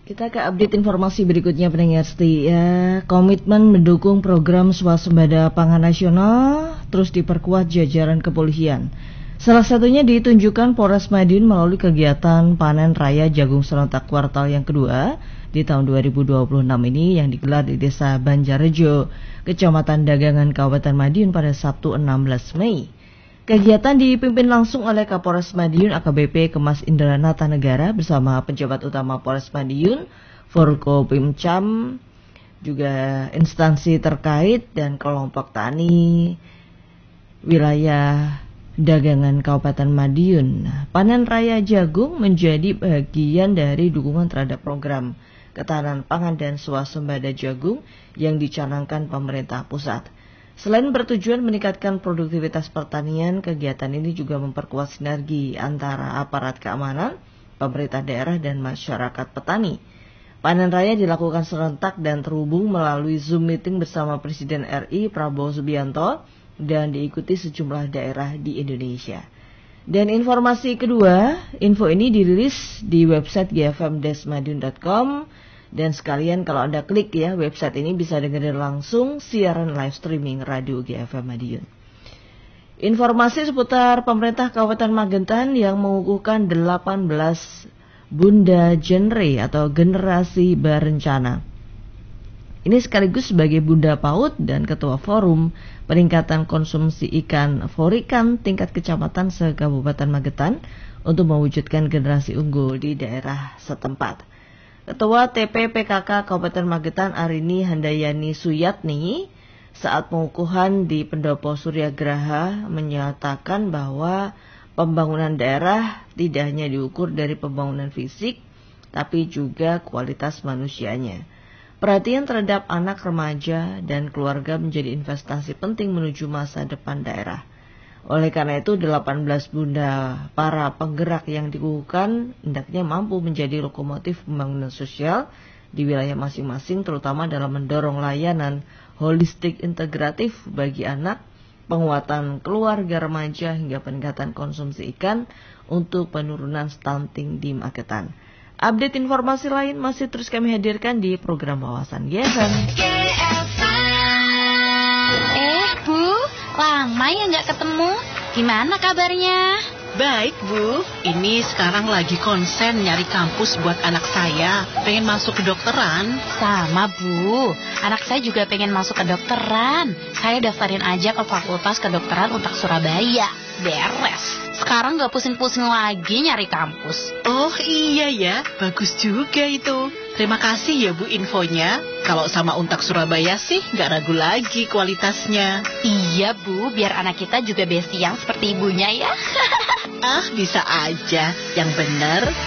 Kita ke update informasi berikutnya pendengar setia. Komitmen mendukung program swasembada pangan nasional terus diperkuat jajaran kepolisian. Salah satunya ditunjukkan Polres Madiun melalui kegiatan panen raya jagung serentak kuartal yang kedua di tahun 2026 ini yang digelar di Desa Banjarrejo, Kecamatan Dagangan, Kabupaten Madiun pada Sabtu 16 Mei. Kegiatan dipimpin langsung oleh Kapolres Madiun AKBP Kemas Indranata Negara bersama penjabat utama Polres Madiun, Forkopimcam, juga instansi terkait dan kelompok tani wilayah dagangan Kabupaten Madiun. Panen raya jagung menjadi bagian dari dukungan terhadap program ketahanan pangan dan swasembada jagung yang dicanangkan pemerintah pusat. Selain bertujuan meningkatkan produktivitas pertanian, kegiatan ini juga memperkuat sinergi antara aparat keamanan, pemerintah daerah, dan masyarakat petani. Panen raya dilakukan serentak dan terhubung melalui Zoom meeting bersama Presiden RI Prabowo Subianto dan diikuti sejumlah daerah di Indonesia. Dan informasi kedua, info ini dirilis di website gfm-madiun.com. Dan sekalian kalau Anda klik ya website ini bisa dengerin langsung siaran live streaming Radio GFM Madiun. Informasi seputar pemerintah Kabupaten Magetan yang mengukuhkan 18 Bunda Genre atau generasi berencana. Ini sekaligus sebagai Bunda PAUD dan Ketua Forum Peningkatan Konsumsi Ikan Forikan tingkat kecamatan se-Kabupaten Magetan untuk mewujudkan generasi unggul di daerah setempat. Ketua TPPKK Kabupaten Magetan Arini Handayani Suyatni saat pengukuhan di Pendopo Suryagraha menyatakan bahwa pembangunan daerah tidak hanya diukur dari pembangunan fisik tapi juga kualitas manusianya. Perhatian terhadap anak, remaja, dan keluarga menjadi investasi penting menuju masa depan daerah. Oleh karena itu 18 bunda para penggerak yang dikukuhkan hendaknya mampu menjadi lokomotif pembangunan sosial di wilayah masing-masing, terutama dalam mendorong layanan holistik integratif bagi anak, penguatan keluarga remaja hingga peningkatan konsumsi ikan untuk penurunan stunting di Magetan. Update informasi lain masih terus kami hadirkan di program Wawasan GFM. Bu, lama ya nggak ketemu. Gimana kabarnya? Baik, Bu. Ini sekarang lagi konsen nyari kampus buat anak saya. Pengen masuk kedokteran. Sama, Bu. Anak saya juga pengen masuk kedokteran. Saya daftarin aja ke Fakultas Kedokteran Untak Surabaya. Beres. Sekarang nggak pusing-pusing lagi nyari kampus. Oh iya ya, bagus juga itu. Terima kasih ya Bu infonya. Kalau sama Untak Surabaya sih nggak ragu lagi kualitasnya. Iya Bu, biar anak kita juga bestiang seperti ibunya ya. Ah, bisa aja. Yang bener